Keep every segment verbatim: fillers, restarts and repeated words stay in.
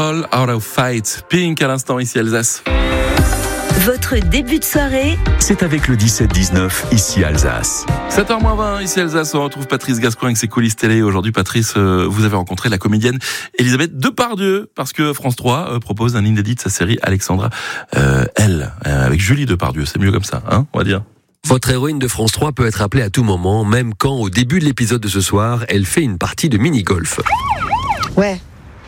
All Out of Fight, Pink à l'instant ici Alsace. Votre début de soirée, c'est avec le dix-sept dix-neuf, ici Alsace. sept heures moins vingt, ici Alsace, on retrouve Patrice Gascoigne avec ses coulisses télé. Aujourd'hui, Patrice, euh, vous avez rencontré la comédienne Elisabeth Depardieu, parce que France trois euh, propose un inédit de sa série Alexandra, euh, elle, euh, avec Julie Depardieu. C'est mieux comme ça, hein, on va dire. Votre héroïne de France trois peut être appelée à tout moment, même quand, au début de l'épisode de ce soir, elle fait une partie de mini-golf. Ouais, Antoine ?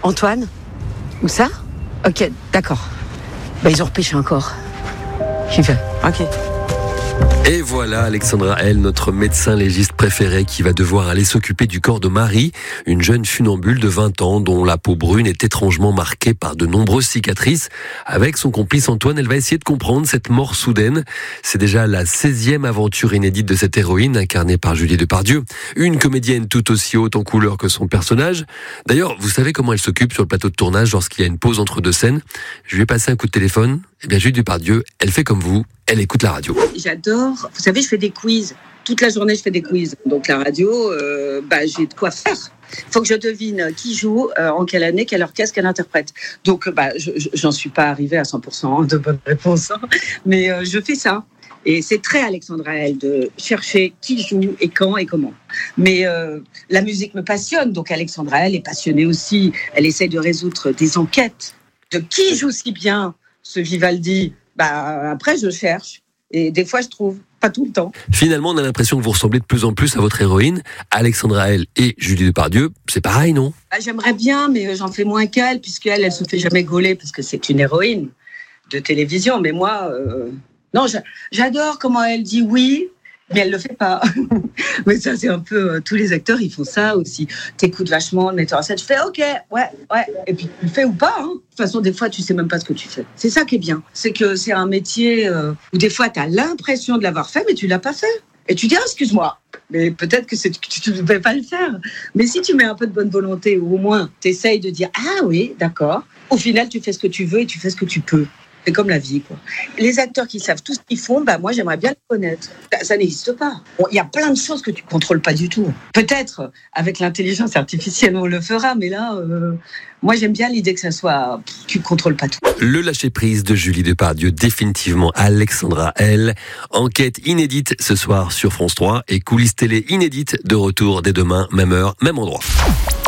Où ça ? Ok, d'accord. Bah, ils ont repêché encore. J'y vais. Ok. Et voilà Alexandra L, notre médecin légiste préféré, qui va devoir aller s'occuper du corps de Marie, une jeune funambule de vingt ans dont la peau brune est étrangement marquée par de nombreuses cicatrices. Avec son complice Antoine, elle va essayer de comprendre cette mort soudaine. C'est déjà la seizième aventure inédite de cette héroïne, incarnée par Julie Depardieu, une comédienne tout aussi haute en couleur que son personnage. D'ailleurs, vous savez comment elle s'occupe sur le plateau de tournage lorsqu'il y a une pause entre deux scènes ? Je lui ai passé un coup de téléphone. Eh bien, Julie Depardieu, elle fait comme vous, elle écoute la radio. J'adore. Vous savez, je fais des quiz. Toute la journée, je fais des quiz. Donc la radio, euh, bah, j'ai de quoi faire. Il faut que je devine qui joue, euh, en quelle année, quel orchestre, quelle interprète. Donc, bah, je, j'en suis pas arrivée à cent pour cent de bonnes réponses, hein, mais euh, je fais ça. Et c'est très Alexandra L de chercher qui joue et quand et comment. Mais euh, la musique me passionne, donc Alexandra L est passionnée aussi. Elle essaie de résoudre des enquêtes de qui joue si bien ce Vivaldi. Bah, après, je cherche. Et des fois, je trouve. Pas tout le temps. Finalement, on a l'impression que vous ressemblez de plus en plus à votre héroïne. Alexandra L et Julie Depardieu, c'est pareil, non ? Bah, j'aimerais bien, mais j'en fais moins qu'elle, puisqu'elle, elle se fait jamais gauler, parce que c'est une héroïne de télévision. Mais moi, euh... non, j'adore comment elle dit oui, mais elle le fait pas. Mais ça, c'est un peu... Euh, tous les acteurs, ils font ça aussi. T'écoutes vachement le metteur en scène, je fais OK, ouais, ouais. Et puis, tu le fais ou pas, hein. De toute façon, des fois, tu sais même pas ce que tu fais. C'est ça qui est bien. C'est que c'est un métier euh, où des fois, tu as l'impression de l'avoir fait, mais tu l'as pas fait. Et tu dis, ah, excuse-moi, mais peut-être que, c'est, que tu ne devais pas le faire. Mais si tu mets un peu de bonne volonté, ou au moins, tu essayes de dire, ah oui, d'accord. Au final, tu fais ce que tu veux et tu fais ce que tu peux. C'est comme la vie, quoi. Les acteurs qui savent tout ce qu'ils font, bah moi, j'aimerais bien le connaître. Ça, ça n'existe pas. Il bon, y a plein de choses que tu contrôles pas du tout. Peut-être, avec l'intelligence artificielle, on le fera, mais là, euh, moi, j'aime bien l'idée que ça soit... Tu contrôles pas tout. Le lâcher-prise de Julie Depardieu, définitivement Alexandra L. Enquête inédite ce soir sur France trois et coulisses télé inédite de retour dès demain, même heure, même endroit.